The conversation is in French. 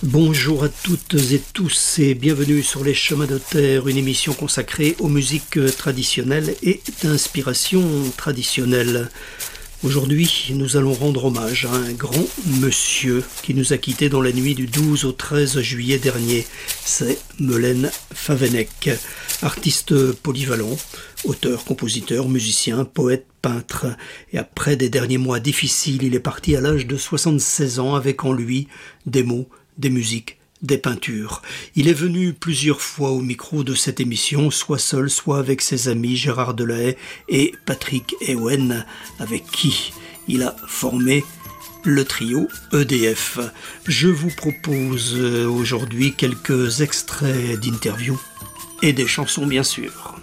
Bonjour à toutes et tous et bienvenue sur Les Chemins de Terre, une émission consacrée aux musiques traditionnelles et d'inspiration traditionnelle. Aujourd'hui, nous allons rendre hommage à un grand monsieur qui nous a quittés dans la nuit du 12 au 13 juillet dernier. C'est Melaine Favennec, artiste polyvalent, auteur, compositeur, musicien, poète, peintre. Et après des derniers mois difficiles, il est parti à l'âge de 76 ans avec en lui des mots, des musiques, des peintures. Il est venu plusieurs fois au micro de cette émission, soit seul, soit avec ses amis Gérard Delahaye et Patrick Ewen, avec qui il a formé le trio EDF. Je vous propose aujourd'hui quelques extraits d'interviews et des chansons bien sûr.